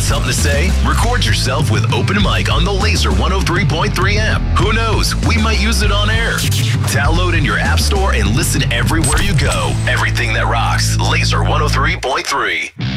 something to say? Record yourself with Open Mic on the Laser 103.3 app. Who knows? We might use it on air. Download in your app store and listen everywhere you go. Everything that rocks. Laser 103.3.